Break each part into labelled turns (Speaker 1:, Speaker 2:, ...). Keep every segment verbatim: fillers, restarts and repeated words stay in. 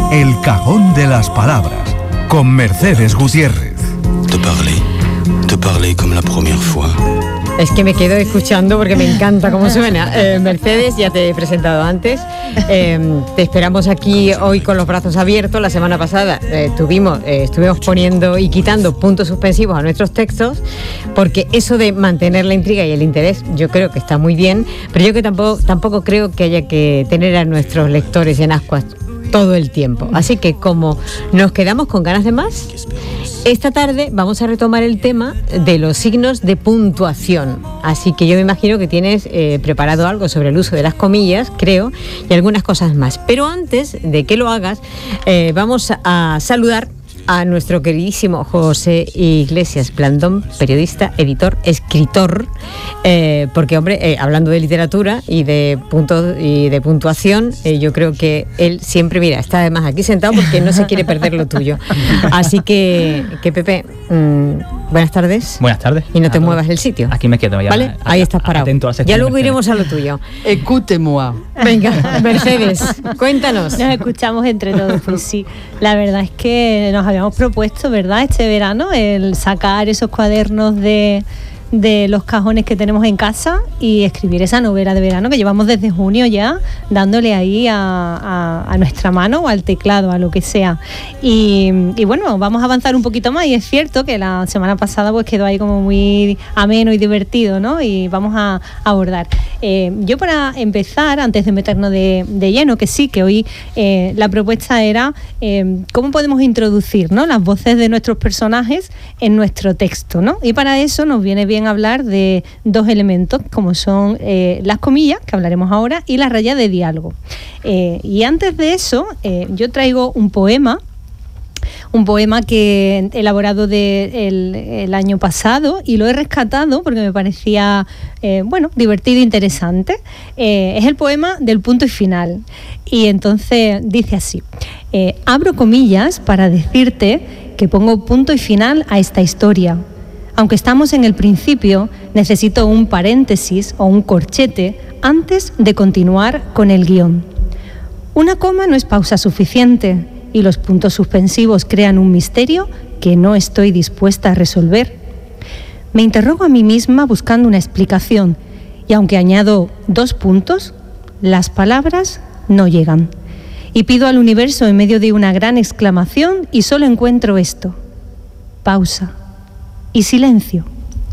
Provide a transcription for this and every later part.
Speaker 1: El Cajón de las Palabras, con Mercedes Gutiérrez.
Speaker 2: Te parlé, te parlé como la primera fois.
Speaker 3: Es que me quedo escuchando porque me encanta cómo suena. Eh, Mercedes, ya te he presentado antes. Eh, te esperamos aquí hoy con los brazos abiertos. La semana pasada eh, tuvimos, eh, estuvimos poniendo y quitando puntos suspensivos a nuestros textos, porque eso de mantener la intriga y el interés yo creo que está muy bien, pero yo que tampoco, tampoco creo que haya que tener a nuestros lectores en ascuas todo el tiempo. Así que como nos quedamos con ganas de más, esta tarde vamos a retomar el tema de los signos de puntuación. Así que yo me imagino que tienes eh, preparado algo sobre el uso de las comillas, creo, y algunas cosas más. Pero antes de que lo hagas, eh, vamos a saludar a nuestro queridísimo José Iglesias Blandón, periodista, editor, escritor, eh, porque, hombre, eh, hablando de literatura y de puntos y de puntuación, eh, yo creo que él siempre, mira, está además aquí sentado porque no se quiere perder lo tuyo. Así que, que Pepe, mmm, buenas tardes.
Speaker 4: Buenas tardes.
Speaker 3: Y no te muevas del sitio.
Speaker 4: Aquí me quedo. Ya,
Speaker 3: ¿vale? Ahí estás parado. Ya luego iremos a lo tuyo.
Speaker 5: Écoute-moi.
Speaker 3: Venga, Mercedes, cuéntanos.
Speaker 6: Nos escuchamos entre todos, pues sí. La verdad es que nos habíamos propuesto, ¿verdad?, este verano, el sacar esos cuadernos de, de los cajones que tenemos en casa y escribir esa novela de verano que llevamos desde junio ya, dándole ahí a, a, a nuestra mano o al teclado, a lo que sea. Y, y bueno, vamos a avanzar un poquito más, y es cierto que la semana pasada pues quedó ahí como muy ameno y divertido, ¿no? Y vamos a abordar. Eh, yo, para empezar, antes de meternos de, de lleno, que sí, que hoy eh, la propuesta era eh, cómo podemos introducir, ¿no?, las voces de nuestros personajes en nuestro texto, ¿no? Y para eso nos viene bien hablar de dos elementos, como son eh, las comillas, que hablaremos ahora, y la raya de diálogo. Eh, y antes de eso, eh, yo traigo un poema, un poema que he elaborado de el, el año pasado, y lo he rescatado porque me parecía eh, bueno, divertido e interesante. Eh, es el poema del punto y final, y entonces dice así: eh, abro comillas para decirte que pongo punto y final a esta historia. Aunque estamos en el principio, necesito un paréntesis o un corchete antes de continuar con el guión. Una coma no es pausa suficiente, y los puntos suspensivos crean un misterio que no estoy dispuesta a resolver. Me interrogo a mí misma buscando una explicación, y aunque añado dos puntos, las palabras no llegan. Y pido al universo en medio de una gran exclamación, y solo encuentro esto: pausa y silencio.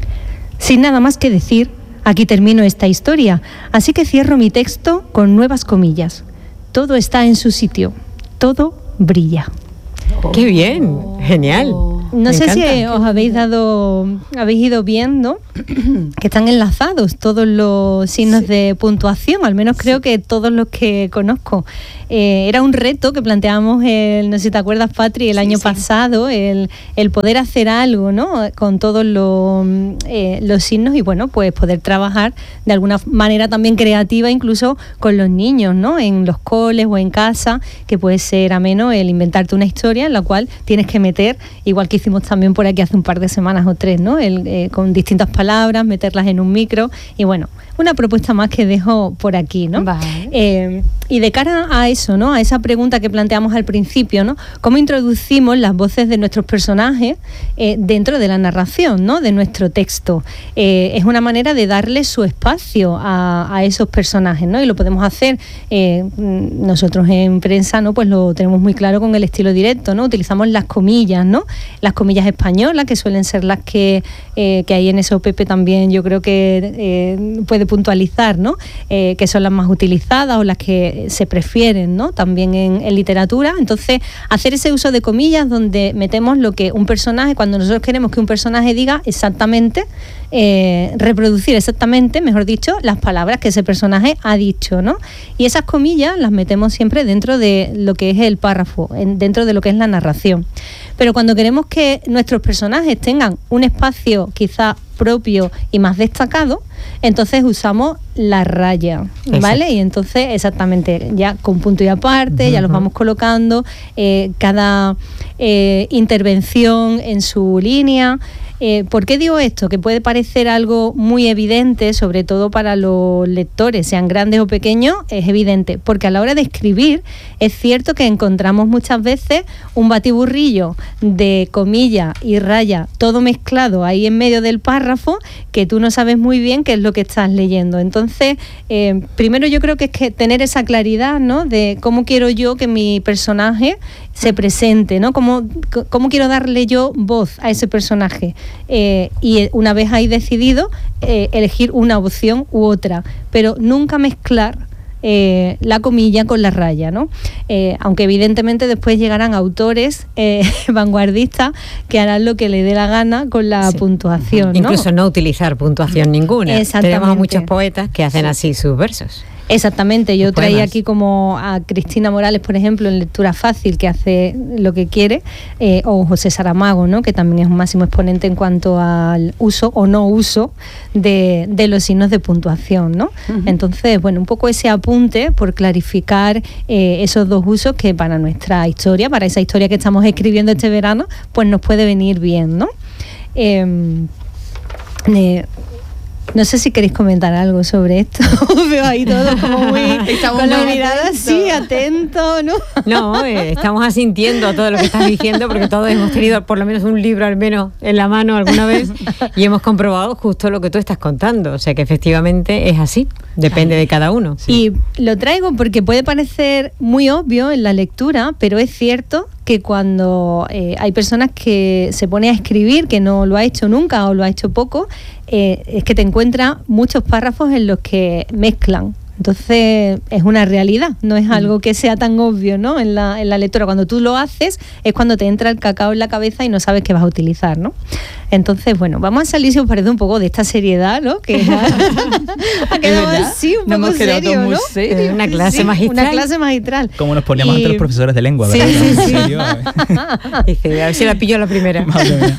Speaker 6: Sin nada más que decir, aquí termino esta historia, así que cierro mi texto con nuevas comillas. Todo está en su sitio, todo brilla.
Speaker 3: Oh. ¡Qué bien! ¡Genial!
Speaker 6: No Me sé encanta. Si os habéis dado, habéis ido viendo que están enlazados todos los signos sí. de puntuación, al menos creo que todos los que conozco. Eh, era un reto que planteamos, el, no sé si te acuerdas, Patri, el sí, año sí. pasado, el, el poder hacer algo, ¿no?, con todos los, eh, los signos, y bueno, pues poder trabajar de alguna manera también creativa, incluso con los niños, ¿no?, en los coles o en casa, que puede ser ameno el inventarte una historia en la cual tienes que meter, igual que hicimos también por aquí hace un par de semanas o tres, ¿no?, el, eh, con distintas palabras, meterlas en un micro, y bueno, una propuesta más que dejo por aquí, ¿no? Vale. Eh, y de cara a eso, ¿no?, a esa pregunta que planteamos al principio, ¿no?, ¿cómo introducimos las voces de nuestros personajes eh, dentro de la narración, ¿no?, de nuestro texto? Eh, es una manera de darle su espacio a, a esos personajes, ¿no? Y lo podemos hacer, eh, nosotros en prensa, ¿no?, pues lo tenemos muy claro con el estilo directo, ¿no? Utilizamos las comillas, ¿no?, las comillas españolas, que suelen ser las que, eh, que hay en eso Pepe también, yo creo que eh, puede puntualizar, ¿no?, eh, que son las más utilizadas o las que se prefieren, ¿no?, también en, en literatura. Entonces, hacer ese uso de comillas donde metemos lo que un personaje, cuando nosotros queremos que un personaje diga exactamente, eh, reproducir exactamente, mejor dicho, las palabras que ese personaje ha dicho, ¿no? Y esas comillas las metemos siempre dentro de lo que es el párrafo, en, dentro de lo que es la narración. Pero cuando queremos que nuestros personajes tengan un espacio quizá propio y más destacado, entonces usamos la raya, ¿vale? Exacto. Y entonces exactamente ya con punto y aparte, uh-huh. ya los vamos colocando, eh, cada eh, intervención en su línea, Eh, ¿Por qué digo esto? Que puede parecer algo muy evidente, sobre todo para los lectores, sean grandes o pequeños, es evidente, porque a la hora de escribir es cierto que encontramos muchas veces un batiburrillo de comillas y rayas, todo mezclado ahí en medio del párrafo, que tú no sabes muy bien qué es lo que estás leyendo. Entonces, eh, primero yo creo que es que tener esa claridad, ¿no?, de cómo quiero yo que mi personaje se presente, ¿no? Cómo, cómo quiero darle yo voz a ese personaje. Eh, y una vez ahí decidido, eh, elegir una opción u otra, pero nunca mezclar eh, la comilla con la raya, ¿no? Eh, aunque evidentemente después llegarán autores eh, vanguardistas que harán lo que le dé la gana con la sí. puntuación, ¿no?
Speaker 3: Incluso no utilizar puntuación ninguna. Tenemos a muchos poetas que hacen sí. así sus versos.
Speaker 6: Exactamente, yo traía aquí como a Cristina Morales, por ejemplo, en Lectura Fácil, que hace lo que quiere, eh, o José Saramago, ¿no?, que también es un máximo exponente en cuanto al uso o no uso de, de los signos de puntuación, ¿no? Uh-huh. Entonces, bueno, un poco ese apunte por clarificar eh, esos dos usos que para nuestra historia, para esa historia que estamos escribiendo este verano, pues nos puede venir bien, ¿no? Eh, eh, No sé si queréis comentar algo sobre esto. Veo ahí todo como muy... Estamos con la mirada así, atento, ¿no?
Speaker 3: No, eh, estamos asintiendo a todo lo que estás diciendo, porque todos hemos tenido por lo menos un libro al menos en la mano alguna vez y hemos comprobado justo lo que tú estás contando. O sea que efectivamente es así, depende de cada uno.
Speaker 6: Sí. Y lo traigo porque puede parecer muy obvio en la lectura, pero es cierto que cuando eh, hay personas que se ponen a escribir, que no lo ha hecho nunca o lo ha hecho poco, eh, es que te encuentras muchos párrafos en los que mezclan. Entonces es una realidad, no es algo que sea tan obvio, ¿no?, en la, en la lectura. Cuando tú lo haces es cuando te entra el cacao en la cabeza y no sabes qué vas a utilizar, ¿no? Entonces, bueno, vamos a salir, si os parece, un poco de esta seriedad, ¿no? Que ha, ha quedado así, un poco serio, ¿no?
Speaker 3: Serio. Una clase sí, magistral.
Speaker 6: Una clase magistral.
Speaker 4: Como nos poníamos y... ante los profesores de lengua,
Speaker 3: sí,
Speaker 4: ¿verdad?
Speaker 3: Sí, sí, sí. Dice, a ver si la pillo a la primera.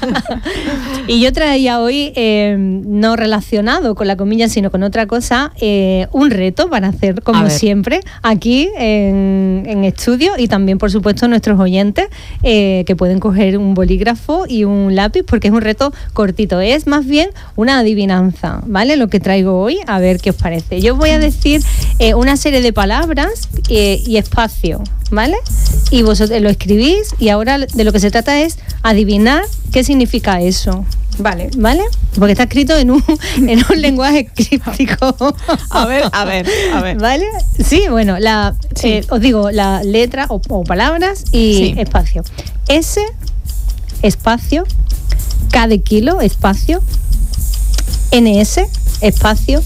Speaker 6: Y yo traía hoy, eh, no relacionado con la comilla, sino con otra cosa, eh, un reto para hacer, como siempre, aquí en, en estudio, y también, por supuesto, nuestros oyentes, eh, que pueden coger un bolígrafo y un lápiz, porque es un reto cortito. Es más bien una adivinanza, ¿vale?, lo que traigo hoy, a ver qué os parece. Yo voy a decir eh, una serie de palabras eh, y espacio, ¿vale? Y vosotros lo escribís, y ahora de lo que se trata es adivinar qué significa eso.
Speaker 5: Vale.
Speaker 6: ¿Vale? Porque está escrito en un, en un lenguaje críptico.
Speaker 5: A ver, a ver, a ver.
Speaker 6: ¿Vale? Sí, bueno, la, sí. Eh, os digo la letra o, o palabras y sí. espacio. S, espacio, K de kilo, espacio, N S, espacio,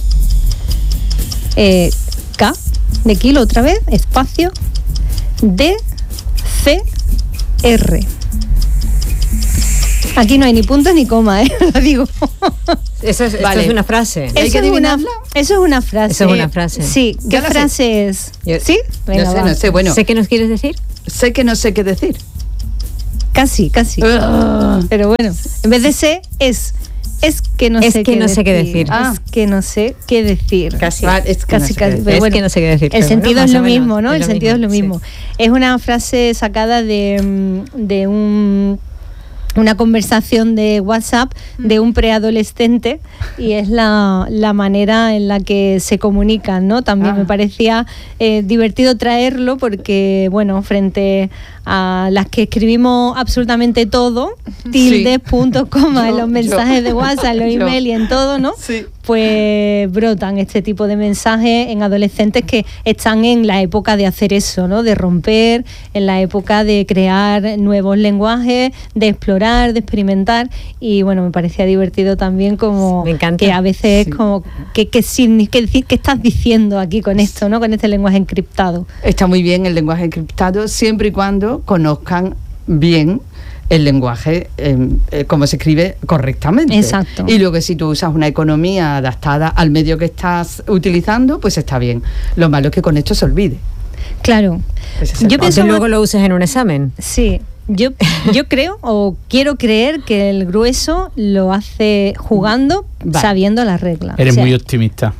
Speaker 6: eh, K de kilo otra vez, espacio, D, C, R. Aquí no hay ni puntos ni coma, ¿eh? Lo digo.
Speaker 3: Eso es, vale. Esto es una frase.
Speaker 6: Eso, ¿Hay que es una, eso es una frase.
Speaker 3: Eso es una frase.
Speaker 6: Sí. ¿Qué frase sé. es?
Speaker 3: Yo,
Speaker 6: ¿Sí? Venga,
Speaker 5: no sé,
Speaker 6: va.
Speaker 5: no sé. Bueno.
Speaker 3: ¿Sé qué nos quieres decir?
Speaker 5: Sé que no sé qué decir.
Speaker 6: Casi, casi. Uh. Pero bueno, en vez de sé, es... Es que no
Speaker 3: es
Speaker 6: sé
Speaker 3: que
Speaker 6: qué
Speaker 3: no
Speaker 6: decir.
Speaker 3: sé qué decir.
Speaker 6: Ah. Es que no sé qué decir.
Speaker 3: Casi.
Speaker 5: Ah, es que
Speaker 6: casi,
Speaker 5: no
Speaker 6: casi.
Speaker 5: Sé
Speaker 6: Pero
Speaker 3: es
Speaker 6: bueno,
Speaker 3: que no sé qué decir.
Speaker 6: El sentido
Speaker 3: bueno,
Speaker 6: es lo
Speaker 3: menos,
Speaker 6: mismo, ¿no?
Speaker 3: Es
Speaker 6: el sentido mismo, es lo mismo. Sí. Es una frase sacada de, de un... una conversación de WhatsApp de un preadolescente, y es la, la manera en la que se comunican, ¿no? También ah. me parecía eh, divertido traerlo porque, bueno, frente a las que escribimos absolutamente todo, tildes, sí. puntos, comas, en los mensajes yo. de WhatsApp, en los emails y en todo, ¿no?
Speaker 5: Sí.
Speaker 6: Pues brotan este tipo de mensajes en adolescentes que están en la época de hacer eso, ¿no? De romper, en la época de crear nuevos lenguajes, de explorar, de experimentar, y bueno, me parecía divertido también como
Speaker 3: me encanta.
Speaker 6: Que a veces
Speaker 5: sí.
Speaker 6: es como ¿qué, qué, qué, qué estás diciendo aquí con esto, ¿no? Con este lenguaje encriptado.
Speaker 5: Está muy bien el lenguaje encriptado siempre y cuando conozcan bien el lenguaje, eh, eh, cómo se escribe correctamente.
Speaker 6: Exacto.
Speaker 5: Y luego, si tú usas una economía adaptada al medio que estás utilizando, pues está bien. Lo malo es que con esto se olvide.
Speaker 6: Claro.
Speaker 3: Yo pienso que luego lo uses en un examen.
Speaker 6: Sí. Yo, yo creo o quiero creer que el grueso lo hace jugando, vale. sabiendo las reglas.
Speaker 4: Eres o sea, muy optimista.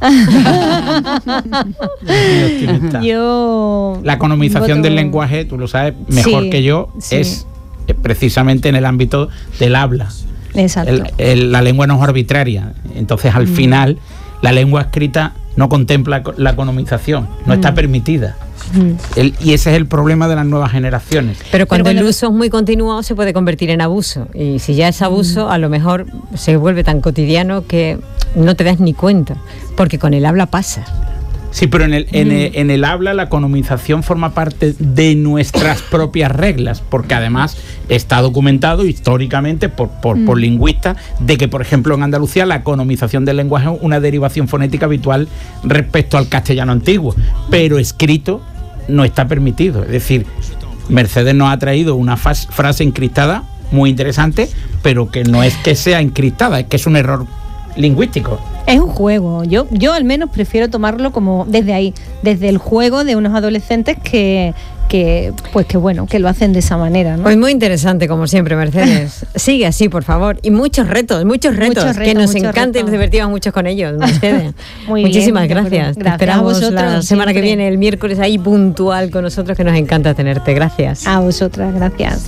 Speaker 4: muy optimista.
Speaker 6: Yo
Speaker 4: La economización voto... del lenguaje, tú lo sabes mejor sí, que yo, sí. es precisamente en el ámbito del habla.
Speaker 6: Exacto.
Speaker 4: El- el- la lengua no es arbitraria. Entonces, al mm. final, la lengua escrita no contempla la economización, no mm. está permitida. Mm. El, y ese es el problema de las nuevas generaciones.
Speaker 3: Pero cuando
Speaker 6: Pero
Speaker 3: el uso es muy continuado se puede convertir en abuso. Y si ya es abuso, mm. a lo mejor se vuelve tan cotidiano que no te das ni cuenta. Porque con el habla pasa.
Speaker 4: Sí, pero en el, en, el, en el habla la economización forma parte de nuestras propias reglas, porque además está documentado históricamente por, por, mm. por lingüistas de que, por ejemplo, en Andalucía la economización del lenguaje es una derivación fonética habitual respecto al castellano antiguo, pero escrito no está permitido. Es decir, Mercedes nos ha traído una fas, frase encriptada muy interesante, pero que no es que sea encriptada, es que es un error lingüístico.
Speaker 6: Es un juego. Yo, yo al menos prefiero tomarlo como desde ahí, desde el juego de unos adolescentes que, que pues que bueno, que lo hacen de esa manera, ¿no?
Speaker 3: Pues muy interesante, como siempre, Mercedes. Sigue así, por favor. Y muchos retos, muchos retos,
Speaker 6: muchos retos
Speaker 3: que nos
Speaker 6: muchos
Speaker 3: encanta
Speaker 6: retos.
Speaker 3: y nos divertimos mucho con ellos, Mercedes.
Speaker 6: Muy
Speaker 3: Muchísimas
Speaker 6: bien,
Speaker 3: gracias.
Speaker 6: gracias.
Speaker 3: Te esperamos
Speaker 6: A vosotros,
Speaker 3: la semana
Speaker 6: siempre.
Speaker 3: que viene, el miércoles, ahí puntual con nosotros, que nos encanta tenerte. Gracias.
Speaker 6: A vosotras, gracias.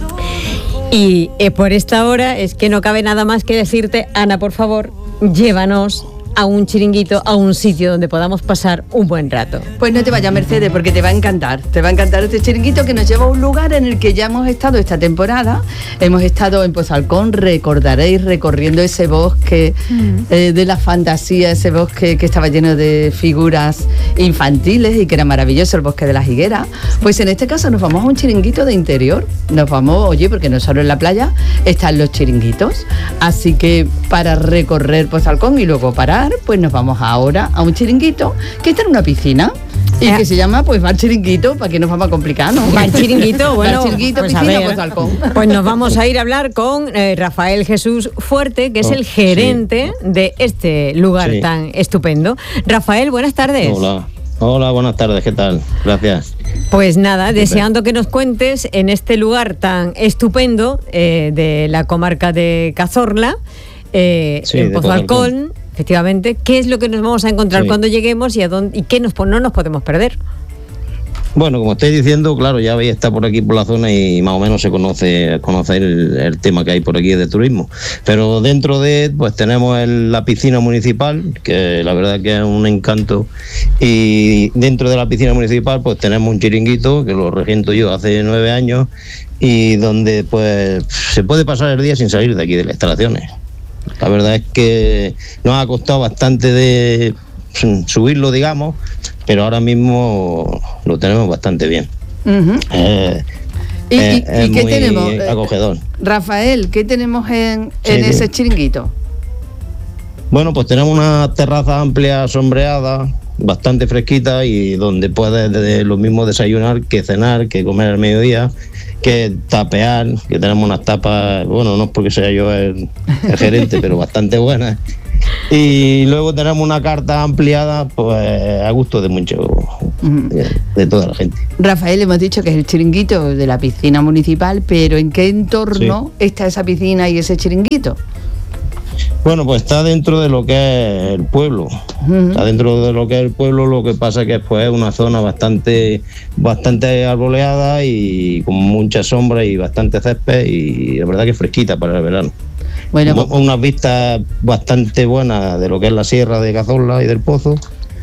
Speaker 3: Y eh, por esta hora es que no cabe nada más que decirte, Ana, por favor, llévanos a un chiringuito, a un sitio donde podamos pasar un buen rato.
Speaker 5: Pues no te vayas, Mercedes, porque te va a encantar. Te va a encantar este chiringuito que nos lleva a un lugar en el que ya hemos estado esta temporada. Hemos estado en Pozalcón, recordaréis, recorriendo ese bosque mm. eh, de la fantasía, ese bosque que estaba lleno de figuras infantiles y que era maravilloso, el bosque de las higueras. Pues en este caso nos vamos a un chiringuito de interior. Nos vamos, oye, porque no solo en la playa están los chiringuitos. Así que para recorrer Pozalcón y luego parar, pues nos vamos ahora a un chiringuito que está en una piscina y eh. que se llama pues Bar Chiringuito, para que nos vamos a complicar, ¿no?
Speaker 3: Bar Chiringuito, bueno,
Speaker 5: Bar Chiringuito,
Speaker 3: pues
Speaker 5: piscina,
Speaker 3: ver,
Speaker 5: Pozalcón.
Speaker 3: Pues nos vamos a ir a hablar con eh, Rafael Jesús Fuerte, que es oh, el gerente sí. de este lugar sí. tan estupendo. Rafael, buenas tardes.
Speaker 7: Hola. Hola, buenas tardes, ¿qué tal? Gracias.
Speaker 3: Pues nada, deseando que nos cuentes en este lugar tan estupendo eh, de la comarca de Cazorla, eh,
Speaker 7: sí,
Speaker 3: en Pozalcón, efectivamente, ¿qué es lo que nos vamos a encontrar sí. cuando lleguemos y a dónde y qué nos, no nos podemos perder?
Speaker 7: Bueno, como estáis diciendo, claro, ya habéis estado por aquí por la zona y más o menos se conoce, conoce el, el tema que hay por aquí de turismo. Pero dentro de, pues tenemos el, la piscina municipal, que la verdad que es un encanto. Y dentro de la piscina municipal, pues tenemos un chiringuito, que lo regento yo hace nueve años, y donde pues se puede pasar el día sin salir de aquí de las instalaciones. La verdad es que nos ha costado bastante de subirlo, digamos, pero ahora mismo lo tenemos bastante bien. Uh-huh. eh,
Speaker 5: ¿Y,
Speaker 7: eh,
Speaker 5: y,
Speaker 7: es
Speaker 5: ¿y qué
Speaker 7: muy
Speaker 5: tenemos?
Speaker 7: acogedor.
Speaker 5: Rafael, ¿qué tenemos en, en sí, ese sí. chiringuito?
Speaker 7: Bueno, pues tenemos una terraza amplia, sombreada, bastante fresquita y donde puedes de lo mismo desayunar que cenar, que comer al mediodía, que tapear, que tenemos unas tapas, bueno, no es porque sea yo el, el gerente, pero bastante buenas. Y luego tenemos una carta ampliada, pues a gusto de mucho, de, de toda la gente.
Speaker 5: Rafael, hemos dicho que es el chiringuito de la piscina municipal, pero ¿en qué entorno sí. está esa piscina y ese chiringuito?
Speaker 7: Bueno, pues está dentro de lo que es el pueblo. Uh-huh. Está dentro de lo que es el pueblo, lo que pasa que pues, es una zona bastante bastante arboleada y con mucha sombra y bastante césped y la verdad que fresquita para el verano. Bueno, con unas vistas bastante buenas de lo que es la sierra de Cazorla y del Pozo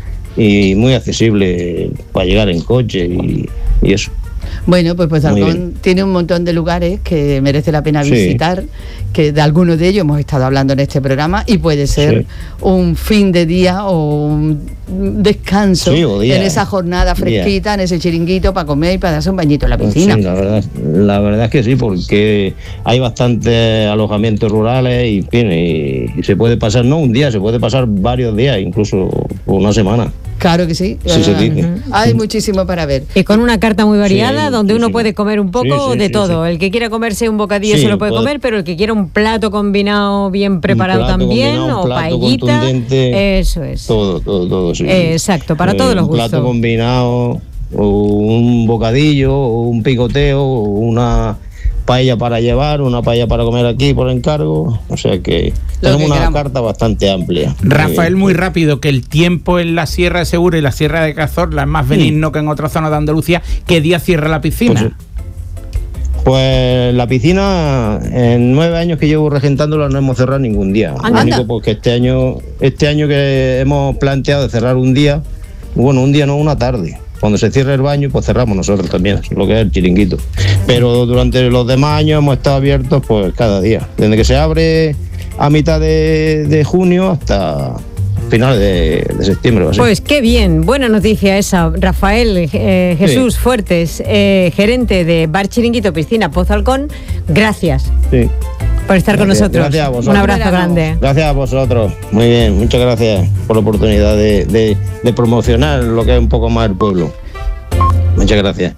Speaker 7: y muy accesible para llegar en coche y, y eso.
Speaker 5: Bueno, pues Pozalcón tiene un montón de lugares que merece la pena visitar, sí. que de algunos de ellos hemos estado hablando en este programa y puede ser sí. un fin de día o un descanso sí, o día, en esa jornada fresquita, día. en ese chiringuito para comer y para darse un bañito en la piscina.
Speaker 7: Sí, la verdad, la verdad es que sí, porque hay bastantes alojamientos rurales y, y, y se puede pasar, no un día, se puede pasar varios días, incluso una semana.
Speaker 5: Claro que sí.
Speaker 7: sí se dice.
Speaker 5: Hay muchísimo para ver.
Speaker 3: Y con una carta muy variada, sí, donde sí, uno sí. puede comer un poco sí, sí, de sí, todo. Sí. El que quiera comerse un bocadillo sí, se lo puede, puede comer, pero el que quiera un plato combinado bien preparado también, o paellita, eso es.
Speaker 7: Todo, todo, todo. Sí.
Speaker 3: Eh, exacto, para eh, todos los gustos.
Speaker 7: Un plato combinado, o un bocadillo, o un picoteo, o una paella para llevar, una paella para comer aquí por encargo, o sea que Lo tenemos que una queramos. carta bastante amplia.
Speaker 4: Rafael, muy rápido, que el tiempo en la Sierra de Segura y la Sierra de Cazorla es más benigno sí. que en otras zonas de Andalucía. ¿Qué día cierra la piscina?
Speaker 7: Pues, Pues la piscina, en nueve años que llevo regentándola, no hemos cerrado ningún día. Lo único porque este año, este año que hemos planteado de cerrar un día, bueno, un día no, una tarde. Cuando se cierre el baño, pues cerramos nosotros también, lo que es el chiringuito. Pero durante los demás años hemos estado abiertos pues cada día. Desde que se abre a mitad de, de junio hasta finales de, de septiembre. Así.
Speaker 3: Pues qué bien, buena noticia esa. Rafael eh, Jesús sí. Fuertes, eh, gerente de Bar Chiringuito Piscina Pozo Halcón, gracias.
Speaker 7: Sí.
Speaker 3: Por estar gracias, con nosotros.
Speaker 7: Gracias a vosotros.
Speaker 3: Un abrazo grande.
Speaker 7: Gracias a vosotros. Muy bien, muchas gracias por la oportunidad de, de, de promocionar lo que es un poco más el pueblo. Muchas gracias.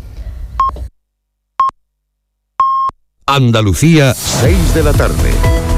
Speaker 1: Andalucía, seis de la tarde.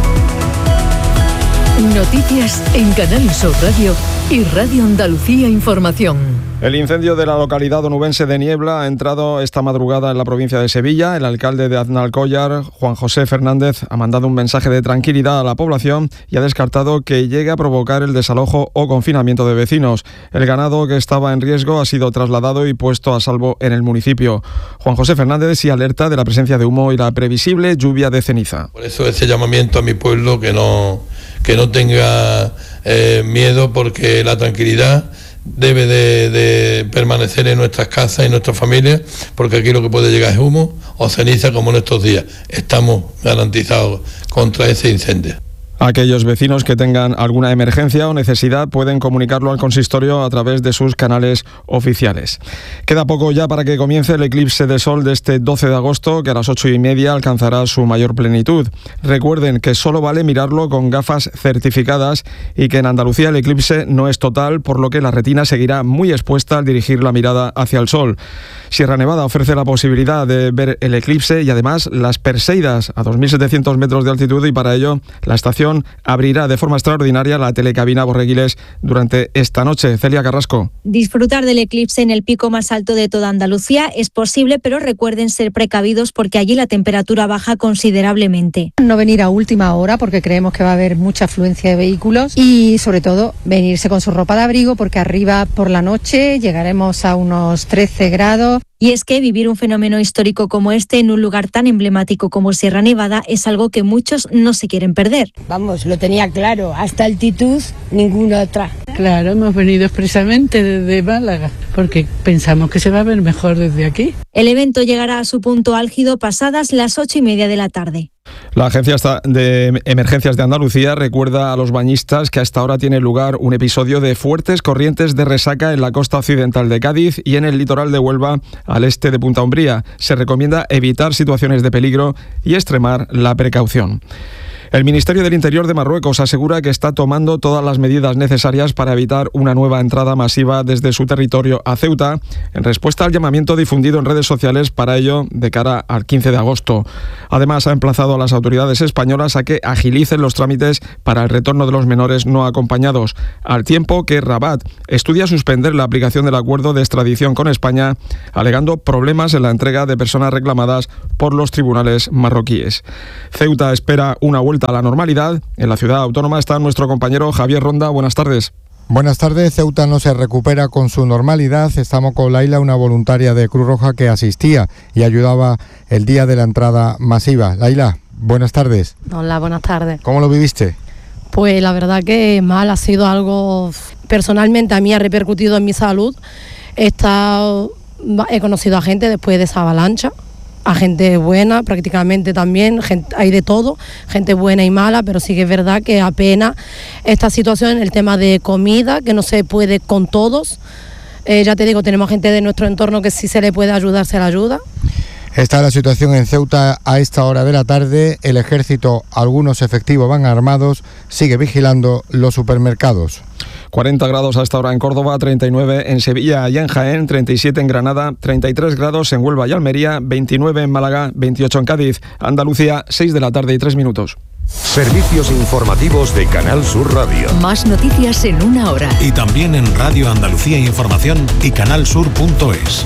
Speaker 8: Noticias en Canal Sur Radio y Radio Andalucía Información.
Speaker 9: El incendio de la localidad onubense de Niebla ha entrado esta madrugada en la provincia de Sevilla. El alcalde de Aznalcóllar, Juan José Fernández, ha mandado un mensaje de tranquilidad a la población y ha descartado que llegue a provocar el desalojo o confinamiento de vecinos. El ganado que estaba en riesgo ha sido trasladado y puesto a salvo en el municipio. Juan José Fernández sí alerta de la presencia de humo y la previsible lluvia de ceniza.
Speaker 10: Por eso ese llamamiento a mi pueblo que no, que no tenga eh, miedo, porque la tranquilidad debe de, de permanecer en nuestras casas y nuestras familias, porque aquí lo que puede llegar es humo o ceniza, como en estos días. Estamos garantizados contra ese incendio.
Speaker 9: Aquellos vecinos que tengan alguna emergencia o necesidad pueden comunicarlo al consistorio a través de sus canales oficiales. Queda poco ya para que comience el eclipse de sol de este doce de agosto, que a las ocho y media alcanzará su mayor plenitud. Recuerden que solo vale mirarlo con gafas certificadas y que en Andalucía el eclipse no es total, por lo que la retina seguirá muy expuesta al dirigir la mirada hacia el sol. Sierra Nevada ofrece la posibilidad de ver el eclipse y además las Perseidas a dos mil setecientos metros de altitud, y para ello la estación abrirá de forma extraordinaria la telecabina Borreguiles durante esta noche. Celia Carrasco.
Speaker 11: Disfrutar del eclipse en el pico más alto de toda Andalucía es posible, pero recuerden ser precavidos porque allí la temperatura baja considerablemente.
Speaker 12: No venir a última hora porque creemos que va a haber mucha afluencia de vehículos, y sobre todo venirse con su ropa de abrigo porque arriba por la noche llegaremos a unos trece grados.
Speaker 11: Y es que vivir un fenómeno histórico como este en un lugar tan emblemático como Sierra Nevada es algo que muchos no se quieren perder.
Speaker 13: Vamos, lo tenía claro, hasta altitud ninguna otra.
Speaker 14: Claro, hemos venido expresamente desde Málaga, porque pensamos que se va a ver mejor desde aquí.
Speaker 11: El evento llegará a su punto álgido pasadas las ocho y media de la tarde.
Speaker 9: La Agencia de Emergencias de Andalucía recuerda a los bañistas que a esta hora tiene lugar un episodio de fuertes corrientes de resaca en la costa occidental de Cádiz y en el litoral de Huelva al este de Punta Umbría. Se recomienda evitar situaciones de peligro y extremar la precaución. El Ministerio del Interior de Marruecos asegura que está tomando todas las medidas necesarias para evitar una nueva entrada masiva desde su territorio a Ceuta, en respuesta al llamamiento difundido en redes sociales para ello de cara al quince de agosto. Además, ha emplazado a las autoridades españolas a que agilicen los trámites para el retorno de los menores no acompañados, al tiempo que Rabat estudia suspender la aplicación del acuerdo de extradición con España, alegando problemas en la entrega de personas reclamadas por los tribunales marroquíes. Ceuta espera una vuelta a la normalidad. En la ciudad autónoma está nuestro compañero Javier Ronda. Buenas tardes.
Speaker 15: Buenas tardes. Ceuta no se recupera con su normalidad. Estamos con Laila, una voluntaria de Cruz Roja que asistía y ayudaba el día de la entrada masiva. Laila, buenas tardes.
Speaker 16: Hola, buenas tardes.
Speaker 15: ¿Cómo lo viviste?
Speaker 16: Pues la verdad que mal, ha sido algo, personalmente a mí ha repercutido en mi salud. He estado, he conocido a gente después de esa avalancha, a gente buena prácticamente también, gente, hay de todo, gente buena y mala, pero sí que es verdad que apenas esta situación, el tema de comida, que no se puede con todos, eh, ya te digo, tenemos gente de nuestro entorno que si se le puede ayudar, se le ayuda.
Speaker 15: Esta es la situación en Ceuta a esta hora de la tarde. El ejército, algunos efectivos van armados, sigue vigilando los supermercados.
Speaker 9: cuarenta grados a esta hora en Córdoba, treinta y nueve en Sevilla y en Jaén, treinta y siete en Granada, treinta y tres grados en Huelva y Almería, veintinueve en Málaga, veintiocho en Cádiz. Andalucía, seis de la tarde y tres minutos.
Speaker 1: Servicios informativos de Canal Sur Radio.
Speaker 8: Más noticias en una hora.
Speaker 1: Y también en Radio Andalucía Información y canalsur punto es.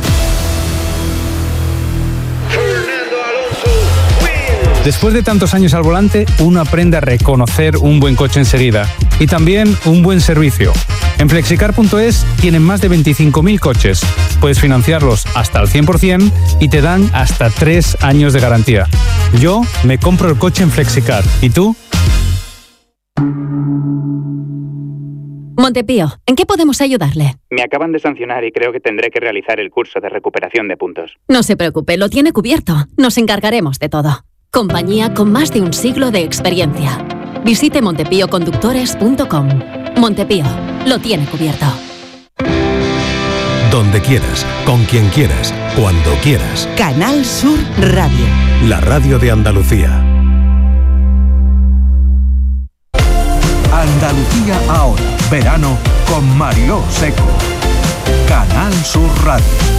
Speaker 17: Después de tantos años al volante, uno aprende a reconocer un buen coche enseguida y también un buen servicio. En flexicar punto es tienen más de veinticinco mil coches. Puedes financiarlos hasta el cien por ciento y te dan hasta tres años de garantía. Yo me compro el coche en Flexicar. ¿Y tú?
Speaker 18: Montepío, ¿en qué podemos ayudarle?
Speaker 19: Me acaban de sancionar y creo que tendré que realizar el curso de recuperación de puntos.
Speaker 18: No se preocupe, lo tiene cubierto. Nos encargaremos de todo. Compañía con más de un siglo de experiencia. Visite montepío conductores punto com. Montepío, lo tiene cubierto.
Speaker 1: Donde quieras, con quien quieras, cuando quieras.
Speaker 20: Canal Sur Radio.
Speaker 1: La radio de Andalucía.
Speaker 21: Andalucía ahora. Verano con Mariló Seco. Canal Sur Radio.